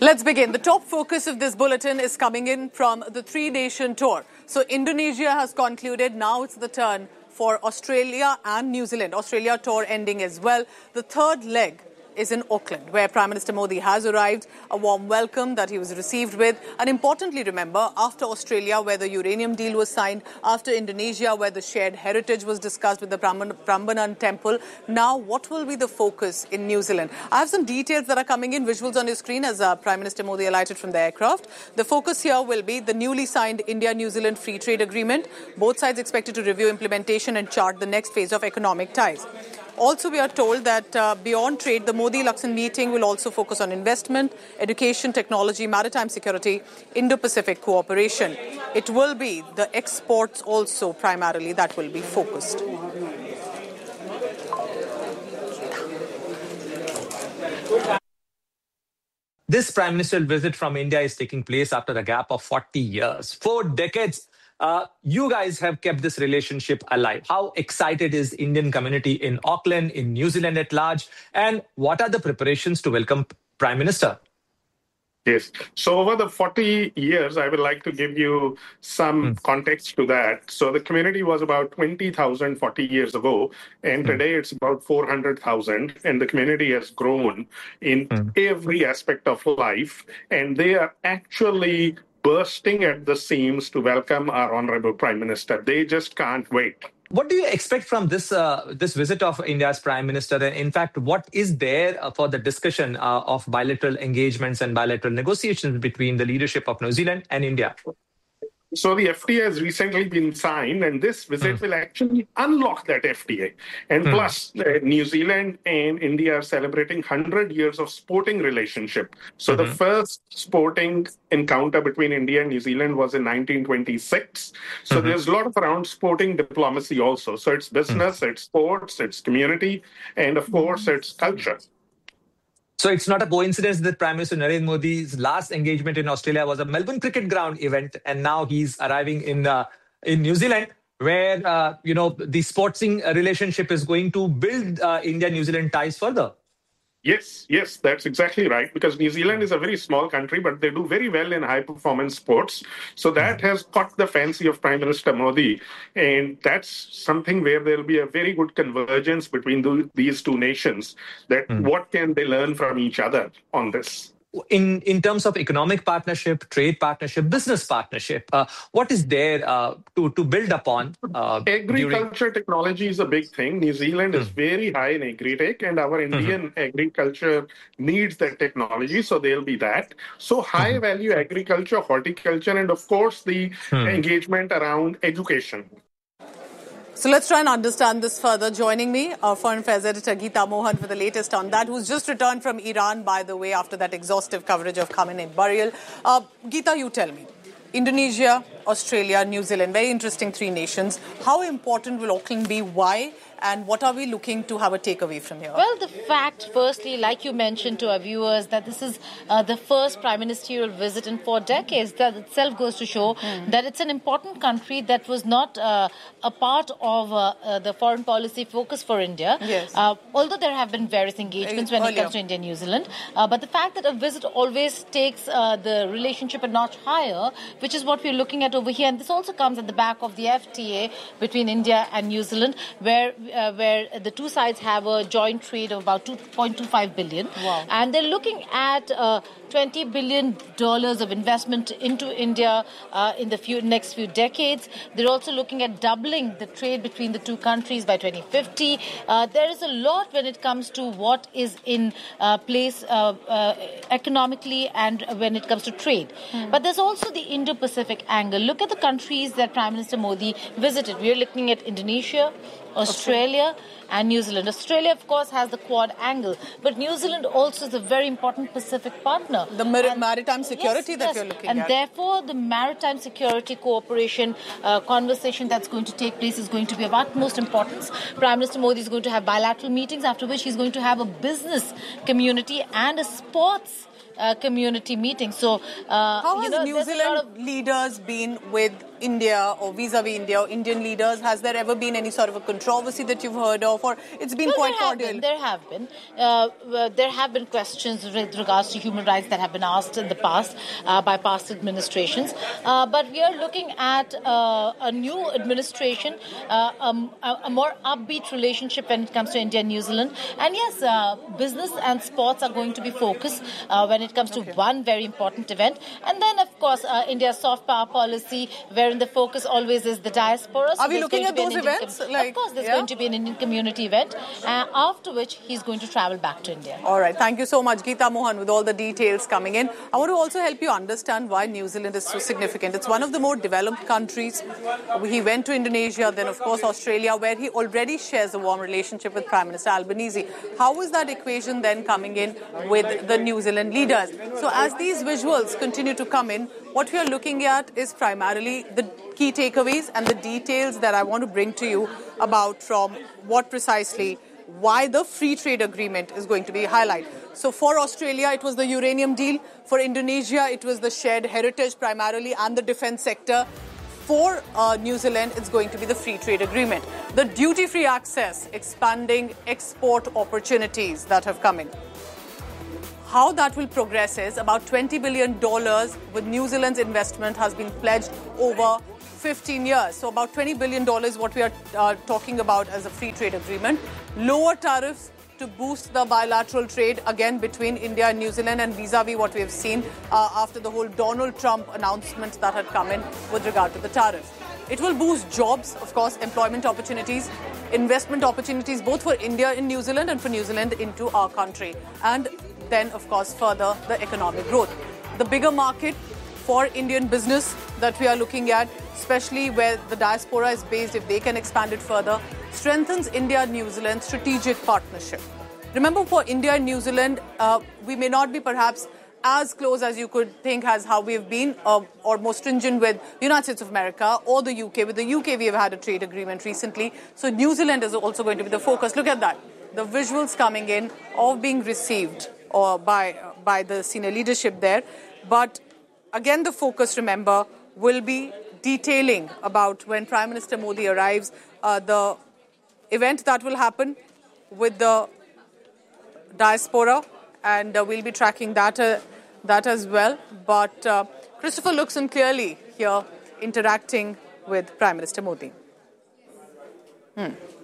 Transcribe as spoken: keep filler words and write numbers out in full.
Let's begin. The top focus of this bulletin is coming in from the three-nation tour. So Indonesia has concluded. Now it's the turn for Australia and New Zealand. Australia tour ending as well. The third leg is in Auckland, where Prime Minister Modi has arrived, a warm welcome that he was received with. And importantly, remember, after Australia, where the uranium deal was signed, after Indonesia, where the shared heritage was discussed with the Prambanan temple, now what will be the focus in New Zealand? I have some details that are coming in, visuals on your screen as uh, Prime Minister Modi alighted from the aircraft. The focus here will be the newly signed India-New Zealand Free Trade Agreement. Both sides expected to review implementation and chart the next phase of economic ties. Also, we are told that uh, beyond trade, the Modi-Luxon meeting will also focus on investment, education, technology, maritime security, Indo-Pacific cooperation. It will be the exports also primarily that will be focused. This Prime Minister visit from India is taking place after a gap of forty years. Four decades. Uh, you guys have kept this relationship alive. How excited is Indian community in Auckland, in New Zealand at large? And what are the preparations to welcome Prime Minister? Yes. So over the forty years, I would like to give you some mm. context to that. So the community was about twenty thousand forty years ago, and mm. today it's about four hundred thousand. And the community has grown in mm. every aspect of life. And they are actually bursting at the seams to welcome our Honorable Prime Minister. They just can't wait. What do you expect from this uh, this visit of India's Prime Minister? In fact, what is there for the discussion uh, of bilateral engagements and bilateral negotiations between the leadership of New Zealand and India? So the F T A has recently been signed, and this visit mm. will actually unlock that F T A. And mm. plus, uh, New Zealand and India are celebrating one hundred years of sporting relationship. So mm-hmm. the first sporting encounter between India and New Zealand was in nineteen twenty-six. So mm-hmm. there's a lot of around sporting diplomacy also. So it's business, mm. it's sports, it's community, and of course, it's culture. So it's not a coincidence that Prime Minister Narendra Modi's last engagement in Australia was a Melbourne Cricket Ground event, and now he's arriving in uh, in New Zealand, where uh, you know the sporting relationship is going to build uh, India-New Zealand ties further. Yes, yes, that's exactly right. Because New Zealand is a very small country, but they do very well in high-performance sports. So that has caught the fancy of Prime Minister Modi. And that's something where there'll be a very good convergence between the, these two nations, that mm. what can they learn from each other on this. In in terms of economic partnership, trade partnership, business partnership, uh, what is there uh, to, to build upon? Uh, Agriculture during... technology is a big thing. New Zealand mm. is very high in agri-tech, and our Indian mm-hmm. agriculture needs that technology, so there'll be that. So high-value mm-hmm. agriculture, horticulture, and of course the mm. engagement around education. So let's try and understand this further. Joining me, our Foreign Affairs Editor Geeta Mohan for the latest on that, who's just returned from Iran, by the way, after that exhaustive coverage of Khamenei burial. Uh, Geeta, you tell me. Indonesia, Australia, New Zealand, very interesting three nations. How important will Auckland be? Why? And what are we looking to have a takeaway from here? Well, the fact, firstly, like you mentioned to our viewers, that this is uh, the first prime ministerial visit in four decades, that itself goes to show mm. that it's an important country that was not uh, a part of uh, uh, the foreign policy focus for India. Yes. Uh, although there have been various engagements when Earlier. it comes to India and New Zealand. Uh, but the fact that a visit always takes uh, the relationship a notch higher, which is what we're looking at over here. And this also comes at the back of the F T A between India and New Zealand, where Uh, where the two sides have a joint trade of about two point two five billion. Wow. And they're looking at uh, twenty billion dollars of investment into India uh, in the few, next few decades. They're also looking at doubling the trade between the two countries by twenty fifty. Uh, there is a lot when it comes to what is in uh, place uh, uh, economically and when it comes to trade. Mm. But there's also the Indo-Pacific angle. Look at the countries that Prime Minister Modi visited. We're looking at Indonesia, Australia and New Zealand. Australia, of course, has the Quad angle, but New Zealand also is a very important Pacific partner. The mar- and, maritime security yes, that yes. you're looking and at. And therefore, the maritime security cooperation uh, conversation that's going to take place is going to be of utmost importance. Prime Minister Modi is going to have bilateral meetings, after which he's going to have a business community and a sports Uh, community meeting. So, uh, how you has know, New Zealand of... leaders been with India or vis-a-vis India or Indian leaders? Has there ever been any sort of a controversy that you've heard of, or it's been no, quite there cordial? Have been, there have been. Uh, uh, there have been questions with regards to human rights that have been asked in the past uh, by past administrations. Uh, but we are looking at uh, a new administration, uh, um, a, a more upbeat relationship when it comes to India and New Zealand. And yes, uh, business and sports are going to be focused uh, when it comes to okay. one very important event. And then, of course, uh, India's soft power policy, wherein the focus always is the diaspora. So are we looking at those events? Com- like, of course, there's yeah? going to be an Indian community event, uh, after which he's going to travel back to India. All right. Thank you so much, Geeta Mohan, with all the details coming in. I want to also help you understand why New Zealand is so significant. It's one of the more developed countries. He went to Indonesia, then, of course, Australia, where he already shares a warm relationship with Prime Minister Albanese. How is that equation then coming in with the New Zealand leaders? So as these visuals continue to come in, what we are looking at is primarily the key takeaways and the details that I want to bring to you about from what precisely, why the free trade agreement is going to be highlighted. So for Australia, it was the uranium deal. For Indonesia, it was the shared heritage primarily and the defense sector. For uh, New Zealand, it's going to be the free trade agreement. The duty-free access, expanding export opportunities that have come in. How that will progress is about twenty billion dollars with New Zealand's investment has been pledged over fifteen years. So about twenty billion dollars what we are uh, talking about as a free trade agreement. Lower tariffs to boost the bilateral trade, again, between India and New Zealand and vis-a-vis what we have seen uh, after the whole Donald Trump announcements that had come in with regard to the tariffs. It will boost jobs, of course, employment opportunities, investment opportunities, both for India in New Zealand and for New Zealand into our country. And then, of course, further the economic growth. The bigger market for Indian business that we are looking at, especially where the diaspora is based, if they can expand it further, strengthens India-New Zealand strategic partnership. Remember, for India and New Zealand, uh, we may not be perhaps as close as you could think as how we have been, uh, or more stringent with the United States of America or the U K. With the U K, we have had a trade agreement recently. So New Zealand is also going to be the focus. Look at that. The visuals coming in of being received or by, uh, by the senior leadership there. But again, the focus, remember, will be detailing about when Prime Minister Modi arrives, uh, the event that will happen with the diaspora, and uh, we'll be tracking that, uh, that as well. But uh, Christopher Luxon clearly here interacting with Prime Minister Modi. Hmm.